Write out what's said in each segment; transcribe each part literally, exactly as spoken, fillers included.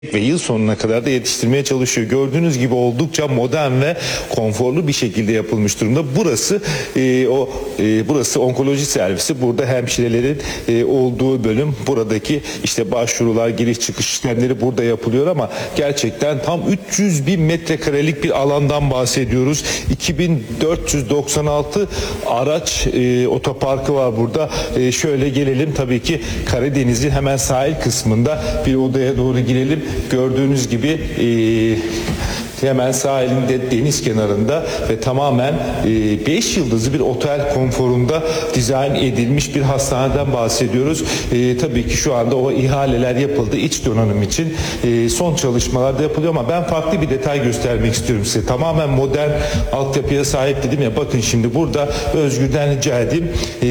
ve yıl sonuna kadar da yetiştirmeye çalışıyor. Gördüğünüz gibi oldukça modern ve konforlu bir şekilde yapılmış durumda. Burası e, o e, burası onkoloji servisi. Burada hemşirelerin e, olduğu bölüm. Buradaki işte başvurular, giriş çıkış işlemleri burada yapılıyor ama gerçekten tam üç yüz bin metrekarelik bir alandan bahsediyoruz. iki bin dört yüz doksan altı araç e, otoparkı var burada. E, şöyle gelelim, tabii ki Karadeniz'in hemen sahil kısmında bir odaya doğru girelim. Gördüğünüz gibi e, hemen sahilinde, deniz kenarında ve tamamen beş yıldızlı bir otel konforunda dizayn edilmiş bir hastaneden bahsediyoruz. E, tabii ki şu anda o ihaleler yapıldı iç donanım için. E, son çalışmalar da yapılıyor ama ben farklı bir detay göstermek istiyorum size. Tamamen modern altyapıya sahip dedim ya, bakın şimdi burada Özgür'den rica edeyim. E,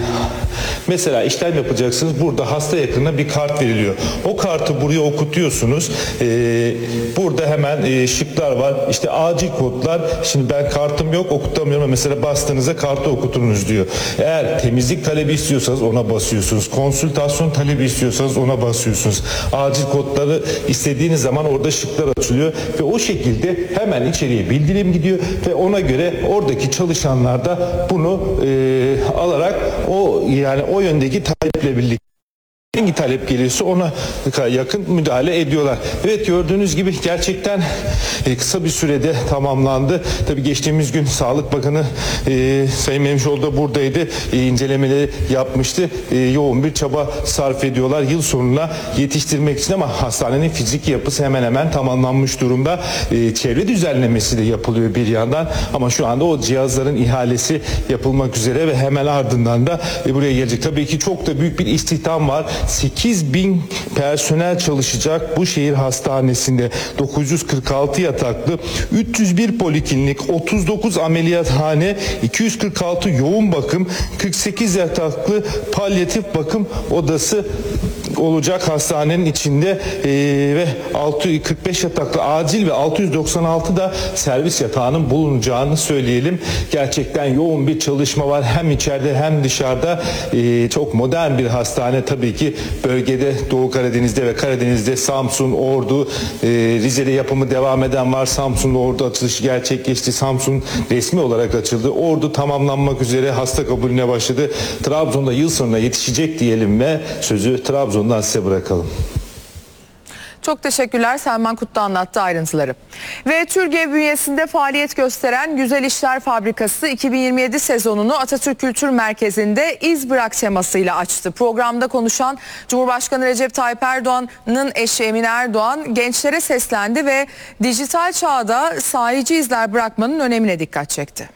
mesela işlem yapacaksınız. Burada hasta yakınına bir kart veriliyor. O kartı buraya okutuyorsunuz. E, burada hemen e, şıklar var. İşte acil kodlar. Şimdi ben kartım yok, okutamıyorum ama mesela bastığınızda kartı okuturunuz diyor. Eğer temizlik talebi istiyorsanız ona basıyorsunuz. Konsültasyon talebi istiyorsanız ona basıyorsunuz. Acil kodları istediğiniz zaman orada şıklar açılıyor ve o şekilde hemen içeriye bildirim gidiyor ve ona göre oradaki çalışanlar da bunu e, alarak o yani o yöndeki taleple birlikte hangi talep gelirse ona yakın müdahale ediyorlar. Evet, gördüğünüz gibi gerçekten e, kısa bir sürede tamamlandı. Tabii geçtiğimiz gün Sağlık Bakanı e, Sayın Memişoğlu da buradaydı. E, incelemeleri yapmıştı. E, yoğun bir çaba sarf ediyorlar yıl sonuna yetiştirmek için ama hastanenin fiziki yapısı hemen hemen tamamlanmış durumda. E, çevre düzenlemesi de yapılıyor bir yandan ama şu anda o cihazların ihalesi yapılmak üzere ve hemen ardından da e, buraya gelecek. Tabii ki çok da büyük bir istihdam var. sekiz bin personel çalışacak bu şehir hastanesinde. dokuz yüz kırk altı yataklı, üç yüz bir poliklinik, otuz dokuz ameliyathane, iki yüz kırk altı yoğun bakım, kırk sekiz yataklı palyatif bakım odası olacak hastanenin içinde ee, ve altı yüz kırk beş yataklı acil ve altı yüz doksan altı da servis yatağının bulunacağını söyleyelim. Gerçekten yoğun bir çalışma var hem içeride hem dışarıda. Ee, çok modern bir hastane. Tabii ki bölgede Doğu Karadeniz'de ve Karadeniz'de Samsun, Ordu, e, Rize'de yapımı devam eden var. Samsun'da Ordu açılışı gerçekleşti. Samsun resmi olarak açıldı. Ordu tamamlanmak üzere, hasta kabulüne başladı. Trabzon'da yıl sonuna yetişecek diyelim ve sözü Trabzon'dan size bırakalım. Çok teşekkürler. Selman Kutlu anlattı ayrıntıları. Ve Türkiye bünyesinde faaliyet gösteren Güzel İşler Fabrikası iki bin yirmi yedi sezonunu Atatürk Kültür Merkezi'nde İz Bırak temasıyla açtı. Programda konuşan Cumhurbaşkanı Recep Tayyip Erdoğan'ın eşi Emine Erdoğan gençlere seslendi ve dijital çağda sahici izler bırakmanın önemine dikkat çekti.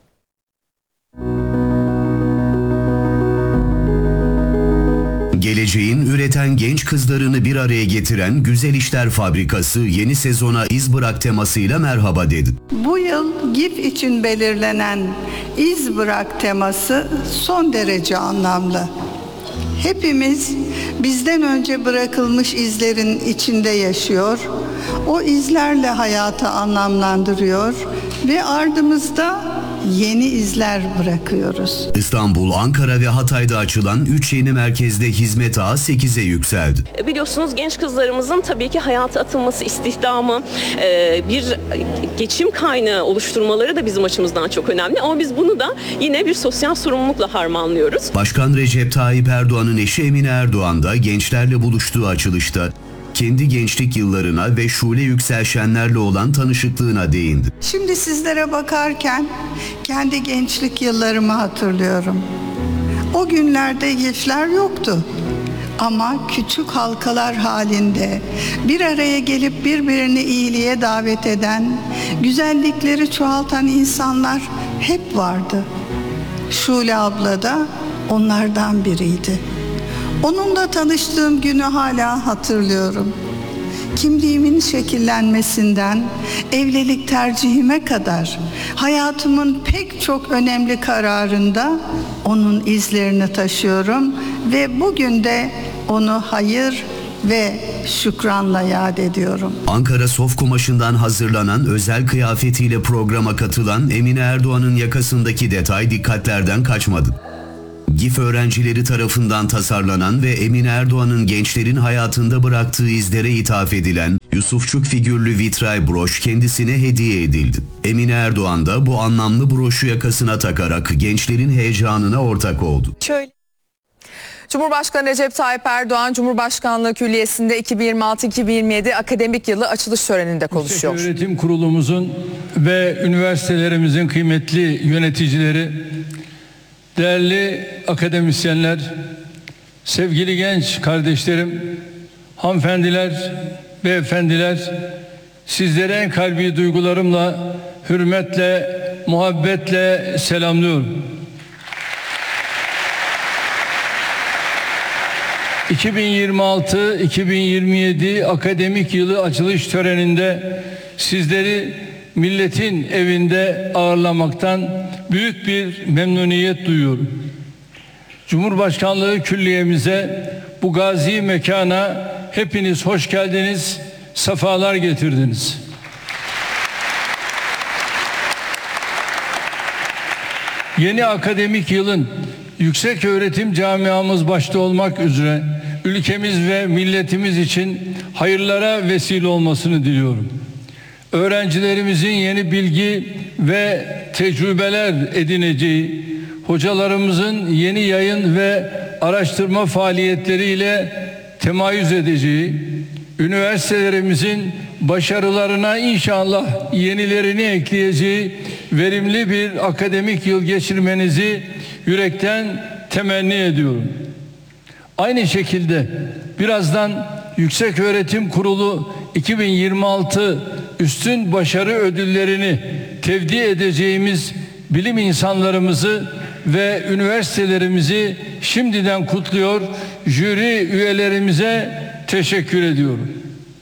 Geleceğin üreten genç kızlarını bir araya getiren Güzel İşler Fabrikası yeni sezona iz bırak temasıyla merhaba dedi. Bu yıl G İ F için belirlenen iz bırak teması son derece anlamlı. Hepimiz bizden önce bırakılmış izlerin içinde yaşıyor, o izlerle hayatı anlamlandırıyor ve ardımızda yeni izler bırakıyoruz. İstanbul, Ankara ve Hatay'da açılan üç yeni merkezde hizmet ağı sekize yükseldi. Biliyorsunuz genç kızlarımızın tabii ki hayata atılması, istihdamı, bir geçim kaynağı oluşturmaları da bizim açımızdan çok önemli. Ama biz bunu da yine bir sosyal sorumlulukla harmanlıyoruz. Başkan Recep Tayyip Erdoğan'ın eşi Emine Erdoğan da gençlerle buluştuğu açılışta kendi gençlik yıllarına ve Şule Yükselşenlerle olan tanışıklığına değindi. Şimdi sizlere bakarken kendi gençlik yıllarımı hatırlıyorum. O günlerde gençler yoktu. Ama küçük halkalar halinde bir araya gelip birbirini iyiliğe davet eden, güzellikleri çoğaltan insanlar hep vardı. Şule abla da onlardan biriydi. Onunla tanıştığım günü hala hatırlıyorum. Kimliğimin şekillenmesinden evlilik tercihime kadar hayatımın pek çok önemli kararında onun izlerini taşıyorum ve bugün de onu hayır ve şükranla yad ediyorum. Ankara Sof kumaşından hazırlanan özel kıyafetiyle programa katılan Emine Erdoğan'ın yakasındaki detay dikkatlerden kaçmadı. GİF öğrencileri tarafından tasarlanan ve Emine Erdoğan'ın gençlerin hayatında bıraktığı izlere ithaf edilen Yusufçuk figürlü vitray broş kendisine hediye edildi. Emine Erdoğan da bu anlamlı broşu yakasına takarak gençlerin heyecanına ortak oldu. Şöyle. Cumhurbaşkanı Recep Tayyip Erdoğan, Cumhurbaşkanlığı Külliyesi'nde iki bin yirmi altı iki bin yirmi yedi akademik yılı açılış töreninde konuşuyor. Yüksek Öğretim Kurulumuzun ve üniversitelerimizin kıymetli yöneticileri, değerli akademisyenler, sevgili genç kardeşlerim, hanımefendiler, beyefendiler, sizlere en kalbi duygularımla, hürmetle, muhabbetle selamlıyorum. iki bin yirmi altı iki bin yirmi yedi akademik yılı açılış töreninde sizleri milletin evinde ağırlamaktan büyük bir memnuniyet duyuyorum. Cumhurbaşkanlığı Külliyemize, bu gazi mekana hepiniz hoş geldiniz, sefalar getirdiniz. Yeni akademik yılın yüksek öğretim camiamız başta olmak üzere ülkemiz ve milletimiz için hayırlara vesile olmasını diliyorum. Öğrencilerimizin yeni bilgi ve tecrübeler edineceği, hocalarımızın yeni yayın ve araştırma faaliyetleriyle temayüz edeceği, üniversitelerimizin başarılarına inşallah yenilerini ekleyeceği verimli bir akademik yıl geçirmenizi yürekten temenni ediyorum. Aynı şekilde birazdan Yükseköğretim Kurulu iki bin yirmi altı üstün başarı ödüllerini tevdi edeceğimiz bilim insanlarımızı ve üniversitelerimizi şimdiden kutluyor, jüri üyelerimize teşekkür ediyorum.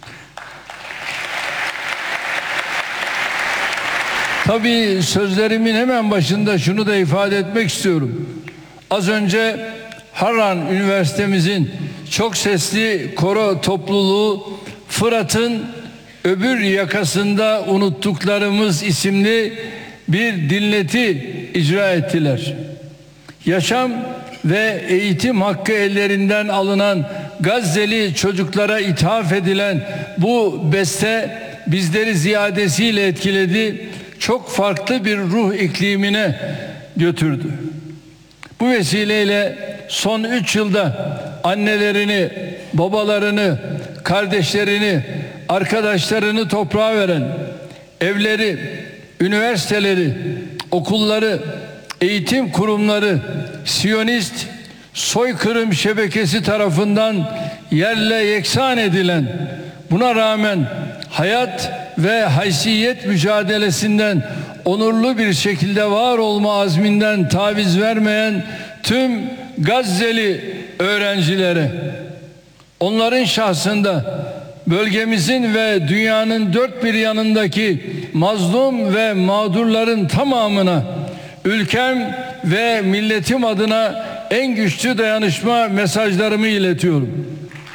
Tabii sözlerimin hemen başında şunu da ifade etmek istiyorum. Az önce Harran Üniversitemizin çok sesli koro topluluğu Fırat'ın öbür yakasında unuttuklarımız isimli bir dinleti icra ettiler. Yaşam ve eğitim hakkı ellerinden alınan Gazze'li çocuklara ithaf edilen bu beste bizleri ziyadesiyle etkiledi. Çok farklı bir ruh iklimine götürdü. Bu vesileyle son üç yılda annelerini, babalarını, kardeşlerini, arkadaşlarını toprağa veren, evleri, üniversiteleri, okulları, eğitim kurumları, Siyonist soykırım şebekesi tarafından yerle yeksan edilen, buna rağmen hayat ve haysiyet mücadelesinden onurlu bir şekilde var olma azminden taviz vermeyen tüm Gazze'li öğrencilere, onların şahsında bölgemizin ve dünyanın dört bir yanındaki mazlum ve mağdurların tamamına ülkem ve milletim adına en güçlü dayanışma mesajlarımı iletiyorum.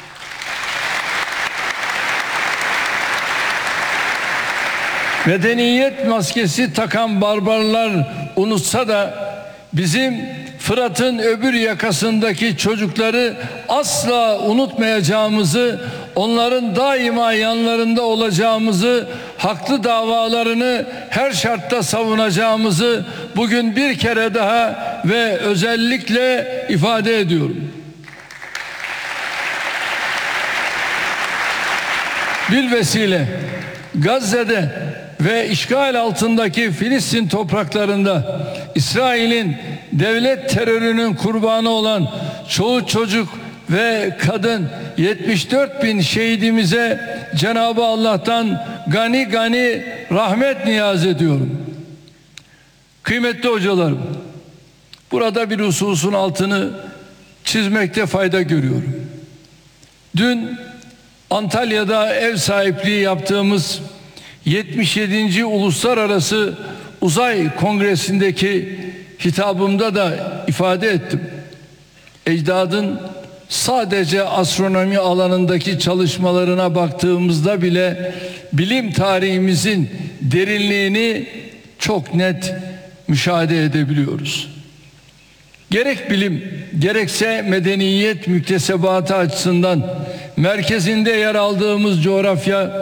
Medeniyet maskesi takan barbarlar unutsa da bizim Fırat'ın öbür yakasındaki çocukları asla unutmayacağımızı, onların daima yanlarında olacağımızı, haklı davalarını her şartta savunacağımızı bugün bir kere daha ve özellikle ifade ediyorum. Bilvesile Gazze'de ve işgal altındaki Filistin topraklarında İsrail'in devlet terörünün kurbanı olan çoğu çocuk ve kadın yetmiş dört bin şehidimize Cenab-ı Allah'tan gani gani rahmet niyaz ediyorum. Kıymetli hocalarım, burada bir hususun altını çizmekte fayda görüyorum. Dün Antalya'da ev sahipliği yaptığımız yetmiş yedinci Uluslararası Uzay Kongresi'ndeki hitabımda da ifade ettim. Ecdadın sadece astronomi alanındaki çalışmalarına baktığımızda bile bilim tarihimizin derinliğini çok net müşahede edebiliyoruz. Gerek bilim, gerekse medeniyet müktesebatı açısından merkezinde yer aldığımız coğrafya